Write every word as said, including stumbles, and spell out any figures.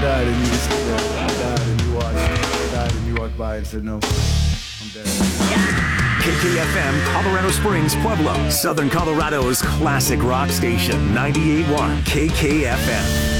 died and you just sit there. I died and you watched. I died and you walked by and said no. I'm dead. K K F M, Colorado Springs, Pueblo, Southern Colorado's classic rock station, ninety-eight point one K K F M.